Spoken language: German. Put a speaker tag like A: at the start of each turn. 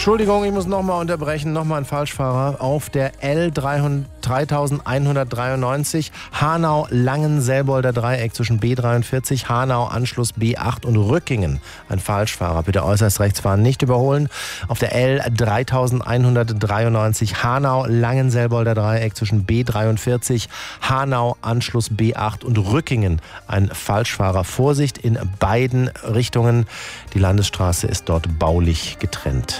A: Entschuldigung, ich muss nochmal unterbrechen. Nochmal ein Falschfahrer auf der L 3193 Hanau-Langenselbolder Dreieck zwischen B43, Hanau, Anschluss B8 und Rückingen. Ein Falschfahrer. Bitte äußerst rechts fahren, nicht überholen. Auf der L 3193 Hanau-Langenselbolder Dreieck zwischen B43, Hanau, Anschluss B8 und Rückingen. Ein Falschfahrer. Vorsicht in beiden Richtungen. Die Landesstraße ist dort baulich getrennt.